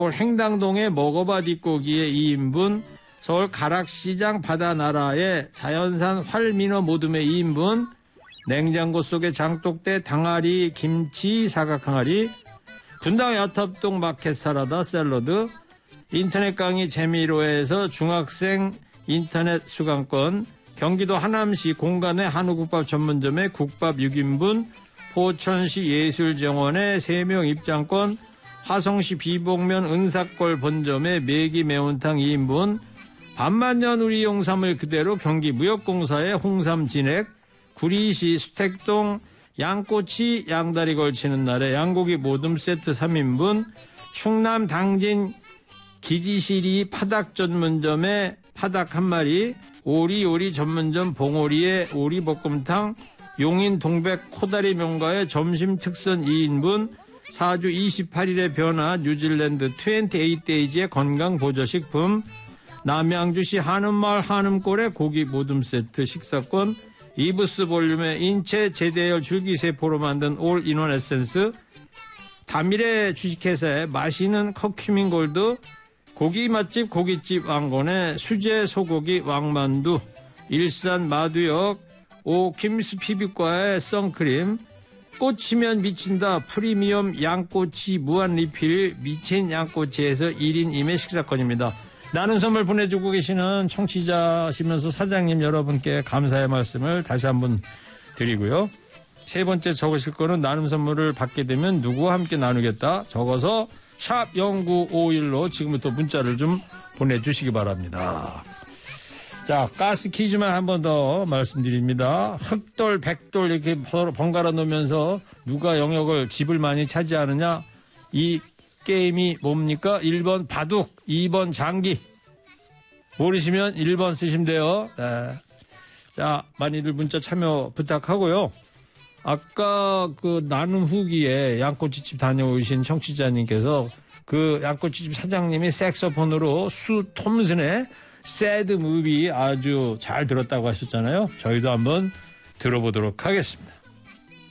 서울 행당동의 먹어봐 뒷고기에 2인분, 서울 가락시장 바다나라의 자연산 활민어 모듬에 2인분, 냉장고 속에 장독대 당아리 김치 사각항아리, 분당 야탑동 마켓 사라다 샐러드, 인터넷 강의 재미로에서 중학생 인터넷 수강권, 경기도 하남시 공간의 한우국밥 전문점의 국밥 6인분, 포천시 예술정원의 3명 입장권, 화성시 비복면 은사골 본점의 매기 매운탕 2인분, 반만년 우리 용삼을 그대로 경기 무역공사의 홍삼 진액, 구리시 수택동 양꼬치 양다리 걸치는 날에 양고기 모듬 세트 3인분, 충남 당진 기지시리 파닭 전문점의 파닭 한 마리, 오리 요리 전문점 봉오리의 오리볶음탕, 용인 동백 코다리 명가의 점심 특선 2인분, 4주 28일의 변화 뉴질랜드 28데이지의 건강보조식품, 남양주시 한음마을 한음골의 고기 모듬 세트 식사권, 이브스 볼륨의 인체 제대열 줄기세포로 만든 올인원 에센스, 다미래 주식회사의 맛있는 커큐민 골드, 고기 맛집 고깃집 왕건의 수제 소고기 왕만두, 일산 마두역 오킴스 피부과의 선크림, 꽂히면 미친다 프리미엄 양꼬치 무한 리필 미친 양꼬치에서 1인 2매 식사권입니다. 나눔 선물 보내주고 계시는 청취자시면서 사장님 여러분께 감사의 말씀을 다시 한번 드리고요. 세 번째 적으실 거는 나눔 선물을 받게 되면 누구와 함께 나누겠다 적어서 샵 0951로 지금부터 문자를 좀 보내주시기 바랍니다. 자, 가스 퀴즈만 한 번 더 말씀드립니다. 흑돌, 백돌 이렇게 서로 번갈아 놓으면서 누가 영역을 집을 많이 차지하느냐, 이 게임이 뭡니까? 1번 바둑, 2번 장기. 모르시면 1번 쓰시면 돼요. 네. 자, 많이들 문자 참여 부탁하고요. 아까 그 나눔 후기에 양꼬치집 다녀오신 청취자님께서 그 양꼬치집 사장님이 색소폰으로 수 톰슨의 새드 무비 아주 잘 들었다고 하셨잖아요. 저희도 한번 들어보도록 하겠습니다.